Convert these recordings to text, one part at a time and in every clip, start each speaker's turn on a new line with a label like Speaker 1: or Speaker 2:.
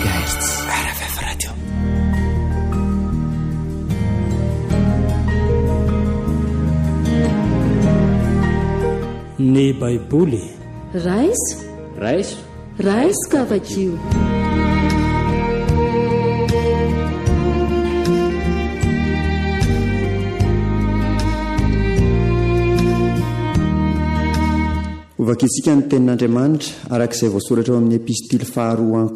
Speaker 1: MHz RFF Radio.
Speaker 2: Ny baiboly
Speaker 3: raisika vakio.
Speaker 4: Ovakitsika ny tenin'Andriamanitra arak'izay voasoratra ao amin'ny epistily faharoa an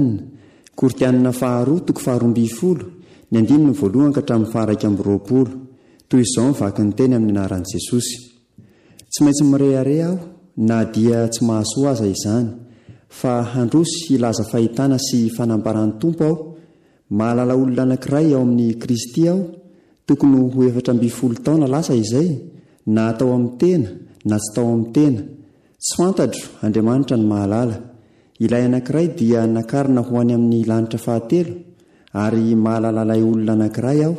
Speaker 4: Kortianina faharoa toko faharoa 20 ny andininy voalohany ka hatramin'ny faha1 amby 20 toy izao mivaky ny teny amin'ny anaran'i Jesosy. Tsy maintsy mirehare aho na dia tsy mahasoa aza izany, fa handrosy hilaza fahitana sy fanambaran'ny Tompo aho. Mahalala olona anankiray ao amin'ny Kristy aho, tokony ho 7 taona lasa izay, na atao amin'ny tena na tsy tao amin'ny tena. Tsy fantatro, Andriamanitra ny mahalala. Ilay anankiray dia nakarina ho any amin'ny lanitra fahatelo, ary mahalala ilay olona anankiray aho,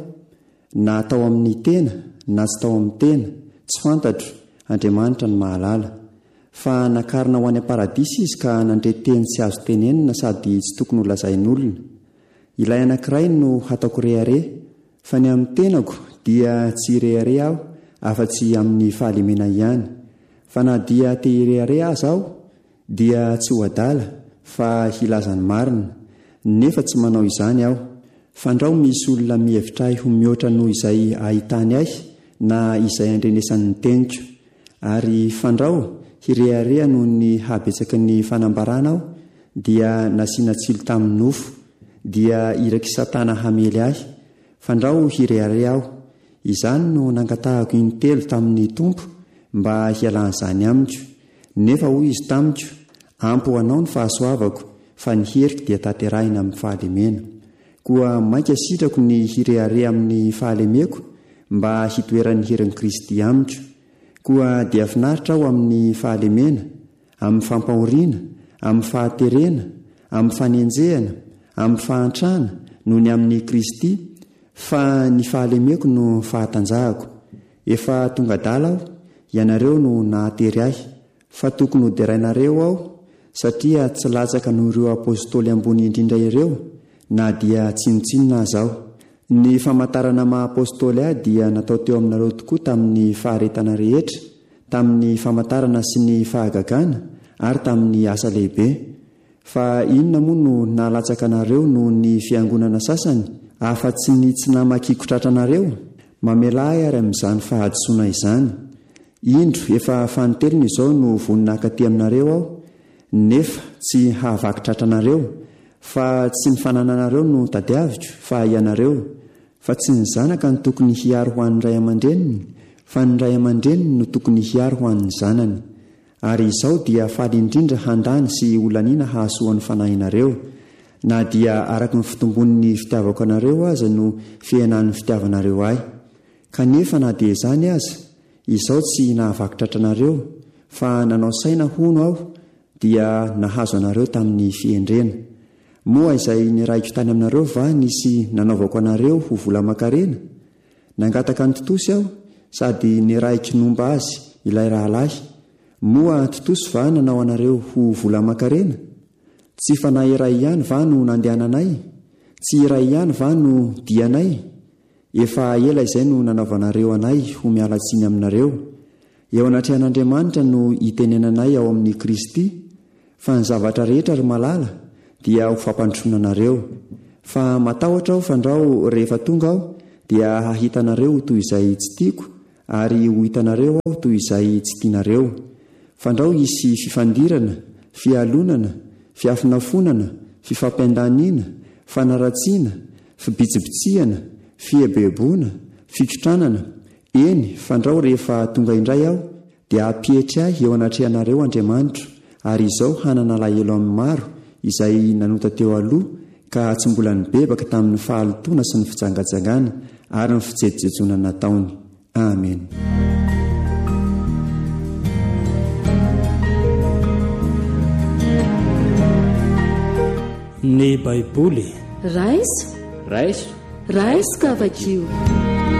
Speaker 4: na atao amin'ny tena na tsy tao amin'ny tena. Tsy fantatro, Andriamanitra ny mahalala. Fa nakarina ho any am-paradisy izy ka nandreteny tsy azo tenenina sady tsy tokony ho lazain'olona. Ilay anankiray no hataoko rehare, fa ny amin'ny tenako dia tsy rehare aho afa-tsy amin'ny fahalemena ihany. Fa na dia te hirehare aza aho dia tsy ho adala fa hilazany marina, nefa tsy manao izany aho. Fandrao misy olona mihevitra ahy ho mihoatra noho izay ahitany ahy na izay andrenesan'ny teniko, ary fandrao hirehare noho ny habetsaky ny fanambarana aho dia nasiana tsilo tamin'ny nofo, dia iraky satana hamely ahy. Fandrao hirehare aho, izany no nangatahako intelo tamin'ny Tompo mba hialana amiko. Nefa hoy izy tamiko, ampy ho anao ny fahasoavako, fa ny heriko dia tanterahina amin'ny fahalemena. Koa mainka sitrako ny hirehare amin'ny fahalemeko mba hitoeran'ny herin'i Kristy amiko. Koa dia finaritra aho amin'ny fahalemena, amin'ny fampahoriana, amin'ny fahaterena, amin'ny fanenjehana, amin'ny fahantrana noho ny amin'ny Kristy, fa ny fahalemeko no fahatanjahako. Efa tonga dala aho, ianareo no nahatery ahy, fa tokony hoderainareo aho, satria tsy latsaka noho ireo apôstôly ambony indrindra ireo, na dia tsinotsinona azaho. Ny famantarana maha-apôstôly ahy dia natao teo aminareo tokoa tamin'ny faharetana rehetra, tamin'ny famantarana sy ny fahagagana, ary tamin'ny asa lehibe. Fa inona moa no nalatsaka anareo noho ny fiangonana sasany, afa-tsy ny tsy namakikotratra anareo? Mamelahy ary amin'izany fahadisoana izany. Indro efa fanotelona izao no voninahaka aty aminareo aho, nefa tsy hahavakitratra anareo, fa tsy ny fanananareo no tadiaviko, fa ianareo. Fa tsy ny zanaka no tokony hiaro ho an'ny ray aman-dreniny, fa ny ray aman-dreniny no tokony hiaro ho an'ny zanany. Ary izao dia faly indrindra handany sy olaniana hahasoan'ny fanahinareo, na dia araka ny fitombon'ny fitiavako anareo aza no fiainan'ny fitiavanareo ahy. Kanefa na dia izany aza, izao tsy nahavakitratra anareo, fa nanao saina hono aho, dia nahazo anareo tamin'ny fiendrena. Moa izay niraiko tany aminareo va nisy nanaovako anareo ho vola aman-karena? Nangataka ny totosy aho, sady niraiko nomba azy ilay rahalahy. Moa totosy va nanao anareo ho vola aman-karena? Tsy fanahy iray ihany va no nandehananay? Tsy iray ihany va no dianay? Efa ela izay no nanaovanareo anay ho mialatsiny aminareo. Eo anatrehan'Andriamanitra no itenenanay ao amin'ny Kristy, fa ny zavatra rehetra ry malala dia ho fampandrosoanareo. Fa matahotra aho fandrao rehefa tonga aho dia hahitanareo toy izay tsy tiako, ary ho hitanareo aho toy izay tsy tianareo. Fandrao hisy fifandirana, fialonana, fiafinafonana, fifampiandaniana, fanaratsiana, fibitsibitsihana, fiebebona, fikotranana. Eny, fandrao rehefa tonga indray aho dia apietry ahy eo anatrehanareo Andriamanitra, ary izao hanana lahelo amin'ny maro izay nanota teo aloha ka tsy mbola nibebaka tamin'ny fahalotoana sy ny fijangajangana ary ny fijejojenjona nataony. Amen.
Speaker 2: Ny baiboly
Speaker 3: raisika vakio.